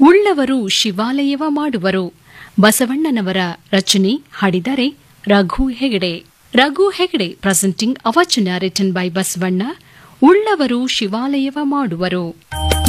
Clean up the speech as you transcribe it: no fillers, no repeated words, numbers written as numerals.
ಉಳ್ಳವರು ಶಿವಾಲಯವ ಮಾಡುವರು. ಬಸವಣ್ಣನವರ ರಚನೆ ಹಾಡಿದರೆ ರಘು ಹೆಗಡೆ. ರಘು ಹೆಗಡೆ ಪ್ರೆಸೆಂಟಿಂಗ್ ಅ ವಚನ ರಿಟನ್ ಬೈ ಬಸವಣ್ಣ. ಉಳ್ಳವರು ಶಿವಾಲಯವ ಮಾಡುವರು.